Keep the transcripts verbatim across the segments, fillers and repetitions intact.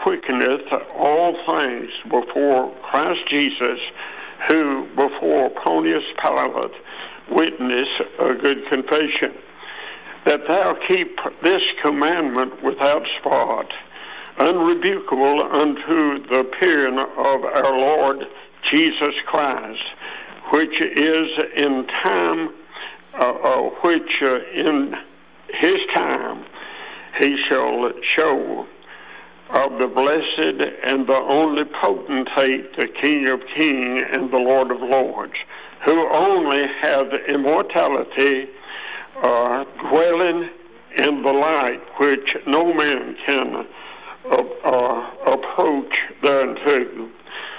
quickeneth all things before Christ Jesus, who before Pontius Pilate witnessed a good confession, that thou keep this commandment without spot, unrebukable unto the appearing of our Lord Jesus Christ, which is in time, uh, uh, which uh, in his time he shall show of the blessed and the only potentate, the King of kings and the Lord of lords, who only hath immortality, uh, dwelling in the light, which no man can uh, uh, approach thereunto,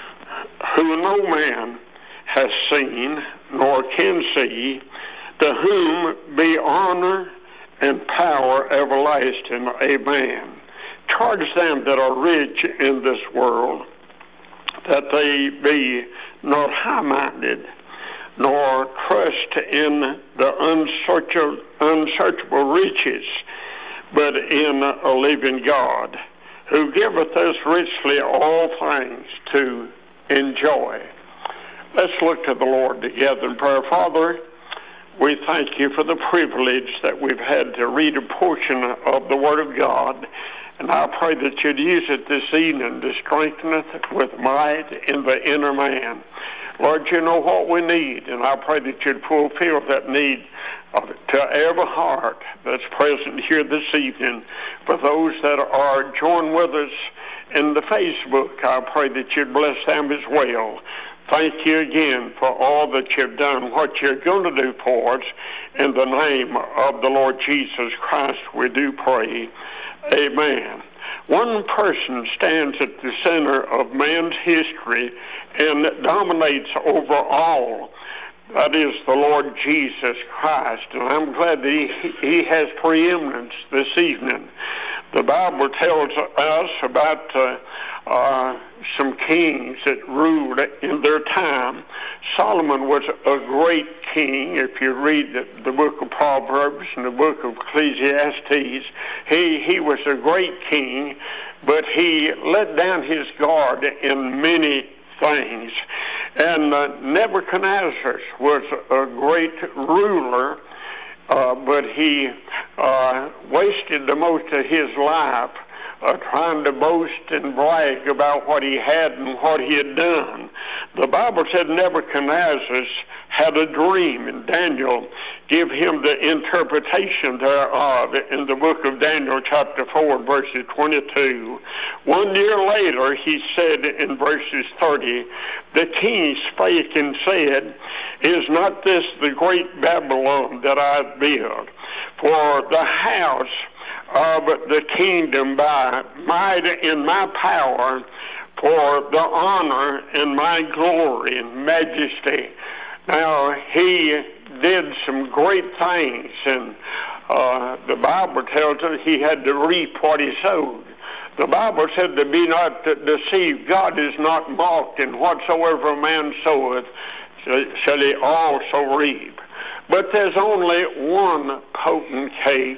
who no man has seen nor can see, to whom be honor and power everlasting. Amen. Charge them that are rich in this world, that they be not high-minded, nor trust in the unsearchable, unsearchable riches, but in a living God, who giveth us richly all things to enjoy. Let's look to the Lord together in prayer. Father, we thank you for the privilege that we've had to read a portion of the Word of God, and I pray that you'd use it this evening to strengthen us with might in the inner man. Lord, you know what we need, and I pray that you'd fulfill that need of, to every heart that's present here this evening. For those that are joined with us in the Facebook, I pray that you'd bless them as well. Thank you again for all that you've done, what you're going to do for us. In the name of the Lord Jesus Christ, we do pray. Amen. One person stands at the center of man's history and dominates over all. That is the Lord Jesus Christ. And I'm glad that he, he has preeminence this evening. The Bible tells us about uh, uh, some kings that ruled in their time. Solomon was a great king. If you read the, the book of Proverbs and the book of Ecclesiastes, he, he was a great king, but he let down his guard in many things. And uh, Nebuchadnezzar was a great ruler, uh, but he uh, wasted the most of his life uh, trying to boast and brag about what he had and what he had done. The Bible said Nebuchadnezzar had a dream, and Daniel gave him the interpretation thereof in the book of Daniel chapter four, verses twenty-two. One year later, he said in verses thirty, the king spake and said, is not this the great Babylon that I built? For the house of the kingdom by might in my power, for the honor and my glory and majesty. Now, he did some great things, and uh, the Bible tells us he had to reap what he sowed. The Bible said to be not deceived. God is not mocked, and whatsoever a man soweth shall he also reap. But there's only one potentate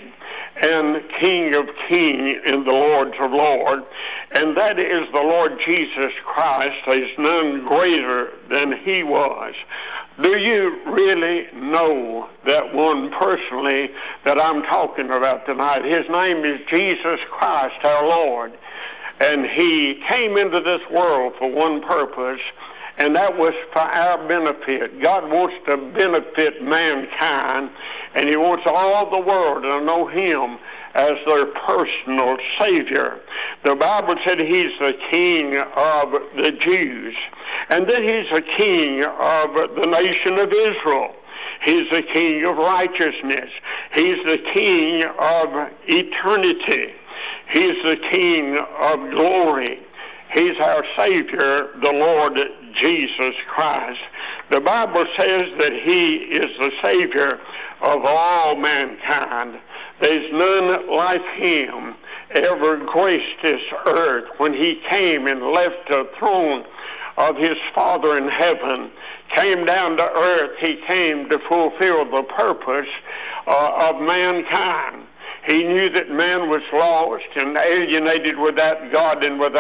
and King of kings and the Lord of lords, and that is the Lord Jesus Christ. There's none greater than he was. Do you really know that one personally that I'm talking about tonight? His name is Jesus Christ, our Lord, and he came into this world for one purpose, and that was for our benefit. God wants to benefit mankind, and he wants all the world to know him as their personal Savior. The Bible said he's the King of the Jews, and then he's the King of the nation of Israel. He's the King of righteousness. He's the King of eternity. He's the King of glory. He's our Savior, the Lord Jesus Christ. The Bible says that he is the Savior of all mankind. There's none like him ever graced this earth. When he came and left the throne of his Father in heaven, came down to earth, he came to fulfill the purpose uh, of mankind. He knew that man was lost and alienated without God and without